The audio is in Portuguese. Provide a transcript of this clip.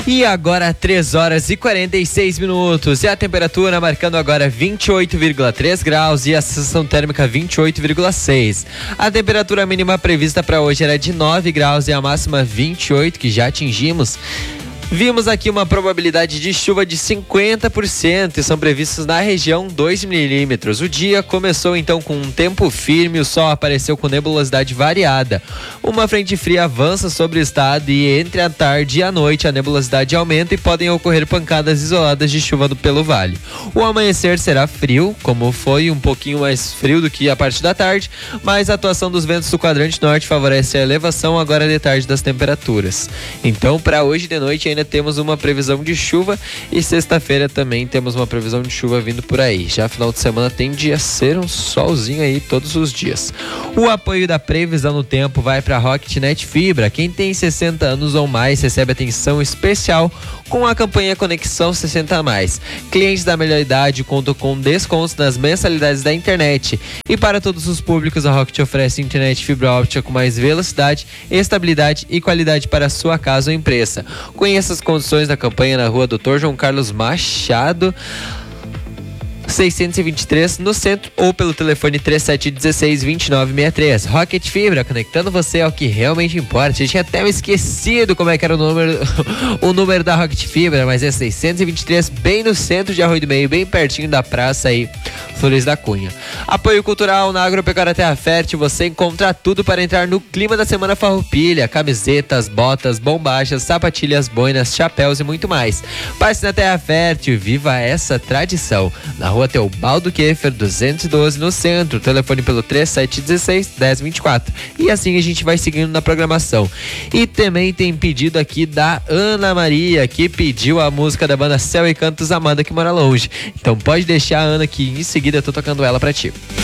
E agora 3 horas e 46 minutos. E a temperatura marcando agora 28,3 graus e a sensação térmica 28,6. A temperatura mínima prevista para hoje era de 9 graus e a máxima 28, que já atingimos. Vimos aqui uma probabilidade de chuva de 50% e são previstos na região 2 milímetros. O dia começou então com um tempo firme, o sol apareceu com nebulosidade variada. Uma frente fria avança sobre o estado e entre a tarde e a noite a nebulosidade aumenta e podem ocorrer pancadas isoladas de chuva pelo vale. O amanhecer será frio, como foi um pouquinho mais frio do que a parte da tarde, mas a atuação dos ventos do quadrante norte favorece a elevação agora de tarde das temperaturas. Então, para hoje de noite ainda temos uma previsão de chuva e sexta-feira também temos uma previsão de chuva vindo por aí. Já final de semana tende a ser um solzinho aí todos os dias. O apoio da previsão do tempo vai para a Rocketnet Fibra. Quem tem 60 anos ou mais recebe atenção especial com a campanha Conexão 60+. Clientes da melhor idade contam com descontos nas mensalidades da internet. E para todos os públicos, a Rocket oferece internet fibra óptica com mais velocidade, estabilidade e qualidade para a sua casa ou empresa. Conheça as condições da campanha na rua Dr. João Carlos Machado 623 no centro ou pelo telefone 3716-2963. Rocket Fibra, conectando você ao que realmente importa. Eu tinha até me esquecido como é que era o número da Rocket Fibra, mas é 623, bem no centro de Arroio do Meio, bem pertinho da praça aí, Flores da Cunha. Apoio cultural na Agropecuária Terra Fértil, você encontra tudo para entrar no clima da Semana Farroupilha: camisetas, botas, bombachas, sapatilhas, boinas, chapéus e muito mais. Passe na Terra Fértil, viva essa tradição. Na rua Teobaldo Keffer 212 no centro, telefone pelo 3716-1024. E assim a gente vai seguindo na programação. E também tem pedido aqui da Ana Maria, que pediu a música da banda Céu e Cantos, Amanda que mora longe. Então pode deixar a Ana, que em seguida eu tô tocando ela pra ti.